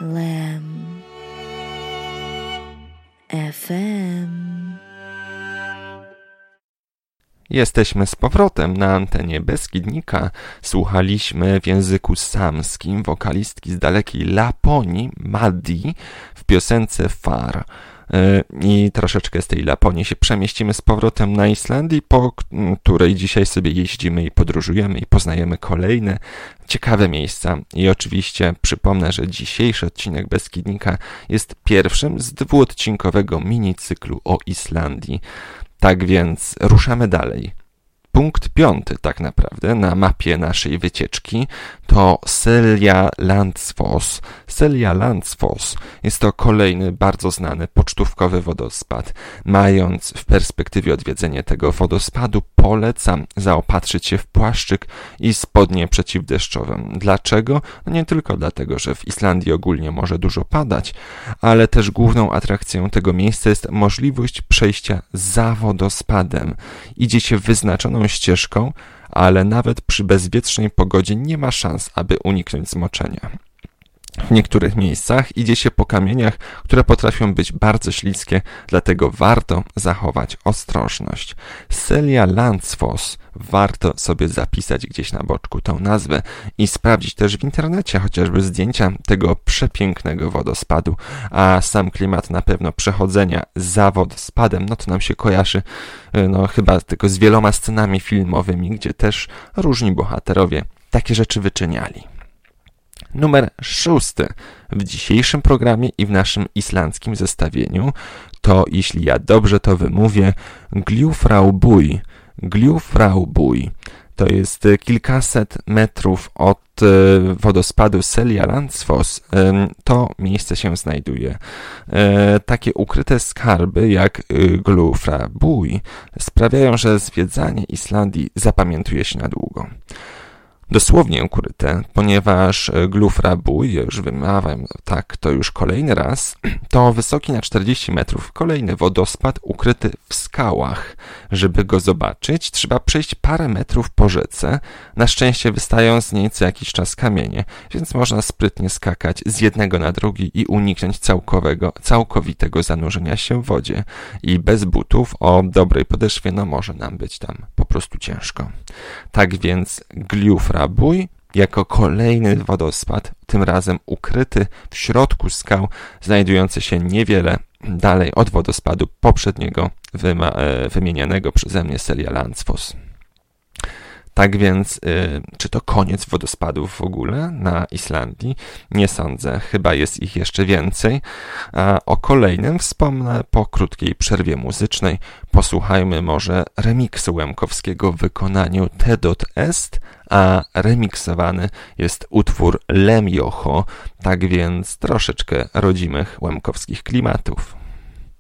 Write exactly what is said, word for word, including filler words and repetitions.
Lamb F M. Jesteśmy z powrotem na antenie Beskidnika. Słuchaliśmy w języku samskim wokalistki z dalekiej Laponii, Maddii, w piosence Far. I troszeczkę z tej Laponii się przemieścimy z powrotem na Islandii, po której dzisiaj sobie jeździmy i podróżujemy i poznajemy kolejne ciekawe miejsca. I oczywiście przypomnę, że dzisiejszy odcinek Beskidnika jest pierwszym z dwuodcinkowego minicyklu o Islandii. Tak więc ruszamy dalej. Punkt piąty tak naprawdę na mapie naszej wycieczki to Seljalandsfoss. Seljalandsfoss jest to kolejny bardzo znany pocztówkowy wodospad. Mając w perspektywie odwiedzenie tego wodospadu, polecam zaopatrzyć się w płaszczyk i spodnie przeciwdeszczowe. Dlaczego? No nie tylko dlatego, że w Islandii ogólnie może dużo padać, ale też główną atrakcją tego miejsca jest możliwość przejścia za wodospadem. Idzie się wyznaczoną ścieżką, ale nawet przy bezwietrznej pogodzie nie ma szans, aby uniknąć zmoczenia. W niektórych miejscach idzie się po kamieniach, które potrafią być bardzo śliskie, dlatego warto zachować ostrożność. Seljalandsfoss warto sobie zapisać gdzieś na boczku tą nazwę i sprawdzić też w internecie chociażby zdjęcia tego przepięknego wodospadu, a sam klimat na pewno przechodzenia za wodospadem, no to nam się kojarzy no chyba tylko z wieloma scenami filmowymi, gdzie też różni bohaterowie takie rzeczy wyczyniali. Numer szósty w dzisiejszym programie i w naszym islandzkim zestawieniu to, jeśli ja dobrze to wymówię, Gljufraubuy. Gljufraubuy to jest kilkaset metrów od wodospadu Seljalandsfoss. To miejsce się znajduje. Takie ukryte skarby jak Gljufraubuy sprawiają, że zwiedzanie Islandii zapamiętuje się na długo. Dosłownie ukryte, ponieważ Gljufraubuy, już wymawiam tak to już kolejny raz, to wysoki na czterdzieści metrów kolejny wodospad ukryty w skałach. Żeby go zobaczyć, trzeba przejść parę metrów po rzece. Na szczęście wystają z niej co jakiś czas kamienie, więc można sprytnie skakać z jednego na drugi i uniknąć całkowego, całkowitego zanurzenia się w wodzie. I bez butów o dobrej podeszwie no może nam być tam po prostu ciężko. Tak więc Gljufraubuy jako kolejny wodospad, tym razem ukryty w środku skał, znajdujący się niewiele dalej od wodospadu poprzedniego wyma- wymienianego przeze mnie Seljalandsfoss. Tak więc, y, czy to koniec wodospadów w ogóle na Islandii? Nie sądzę, chyba jest ich jeszcze więcej. A o kolejnym wspomnę po krótkiej przerwie muzycznej. Posłuchajmy może remiksu Łemkowskiego w wykonaniu Tedot Est, a remiksowany jest utwór Lemjocho, tak więc troszeczkę rodzimych łemkowskich klimatów.